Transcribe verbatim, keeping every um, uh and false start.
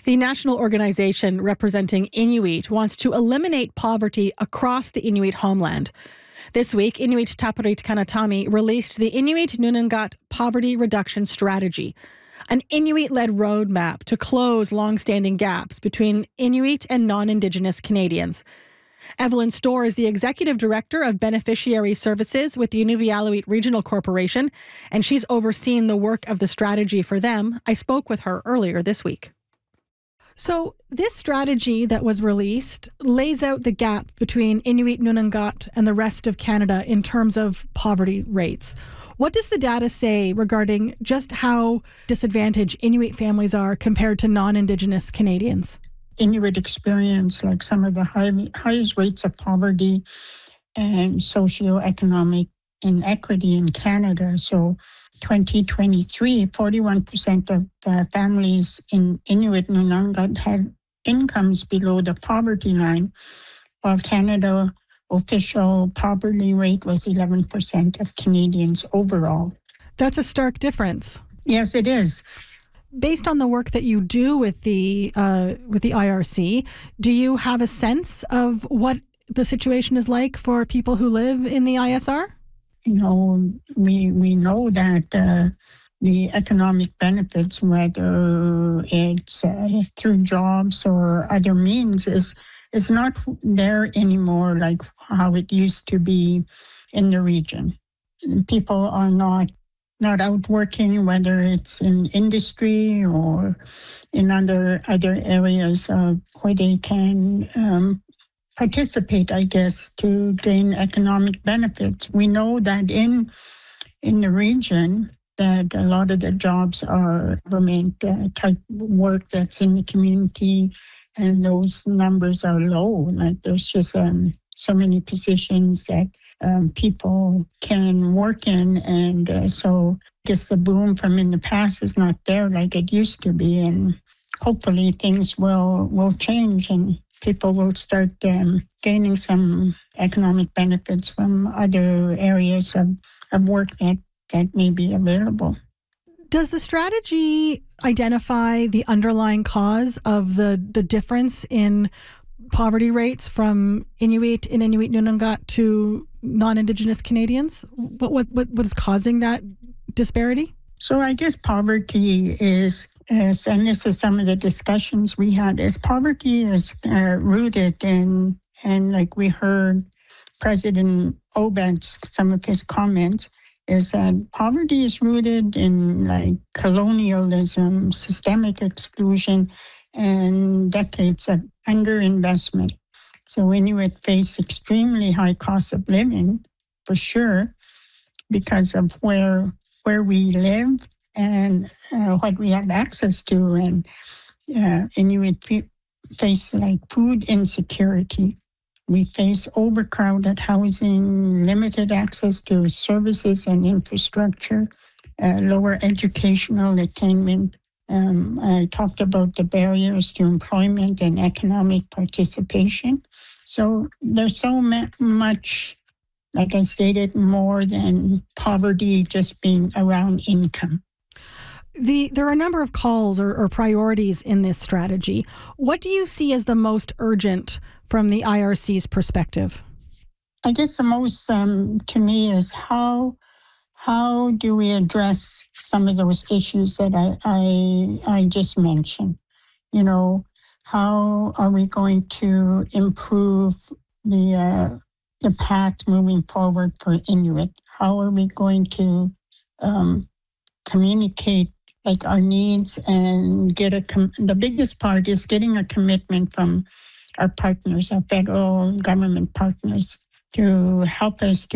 The national organization representing Inuit wants to eliminate poverty across the Inuit homeland. This week, Inuit Tapiriit Kanatami released the Inuit Nunangat Poverty Reduction Strategy, an Inuit-led roadmap to close long-standing gaps between Inuit and non-Indigenous Canadians. Evelyn Storr is the Executive Director of Beneficiary Services with the Inuvialuit Regional Corporation, and she's overseen the work of the strategy for them. I spoke with her earlier this week. So this strategy that was released lays out the gap between Inuit Nunangat and the rest of Canada in terms of poverty rates. What does the data say regarding just how disadvantaged Inuit families are compared to non-Indigenous Canadians? Inuit experience like some of the high, highest rates of poverty and socioeconomic inequity in Canada. So twenty twenty-three, forty-one percent of uh, families in Inuit Nunangat had incomes below the poverty line, while Canada official poverty rate was eleven percent of Canadians overall. That's a stark difference. Yes, it is. Based on the work that you do with the uh, with the I R C, do you have a sense of what the situation is like for people who live in the I S R? You know, we we know that uh, the economic benefits, whether it's uh, through jobs or other means, is is not there anymore like how it used to be in the region. People are not not out working, whether it's in industry or in other other areas uh, where they can um, participate, I guess, to gain economic benefits. We know that in in the region that a lot of the jobs are government uh, type work that's in the community, and those numbers are low. Like there's just um, so many positions that um, people can work in, and uh, so I guess the boom from in the past is not there like it used to be, and hopefully things will will change and people will start um, gaining some economic benefits from other areas of, of work that, that may be available. Does the strategy identify the underlying cause of the, the difference in poverty rates from Inuit in Inuit Nunangat to non-Indigenous Canadians? What, what, what, what is causing that disparity? So I guess poverty is, is, and this is some of the discussions we had, is poverty is uh, rooted in, and like we heard President Obed's, some of his comments, is that poverty is rooted in like colonialism, systemic exclusion, and decades of underinvestment. So Inuit face extremely high costs of living, for sure, because of where where we live and uh, what we have access to. And uh, Inuit pe- face like food insecurity. We face overcrowded housing, limited access to services and infrastructure, uh, lower educational attainment. Um, I talked about the barriers to employment and economic participation. So there's so ma- much, like I stated, more than poverty just being around income. The, there are a number of calls or, or priorities in this strategy. What do you see as the most urgent from the I R C's perspective? I guess the most, um, to me, is how how do we address some of those issues that I I, I just mentioned? You know, how are we going to improve the uh, the path moving forward for Inuit? How are we going to um, communicate like our needs and get a, com- the biggest part is getting a commitment from our partners, our federal government partners, to help us to